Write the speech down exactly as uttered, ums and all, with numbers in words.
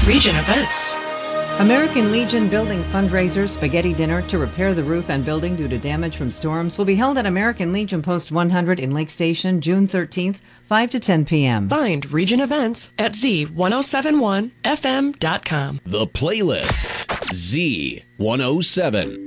Region Events. American Legion Building fundraiser spaghetti dinner to repair the roof and building due to damage from storms will be held at American Legion Post one hundred in Lake Station, June thirteenth, five to ten p.m. Find Region Events at z ten seventy-one f m dot com. The Playlist, Z one oh seven.